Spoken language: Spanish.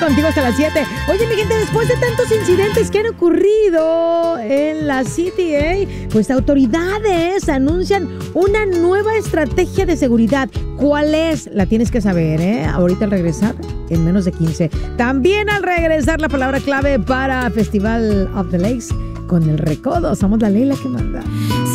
Contigo hasta las 7. Oye, mi gente, después de tantos incidentes que han ocurrido en la CTA, pues autoridades anuncian una nueva estrategia de seguridad. ¿Cuál es? La tienes que saber, ¿eh? Ahorita al regresar, en menos de 15. También al regresar, la palabra clave para Festival of the Lakes con el Recodo. Somos la Leila que manda.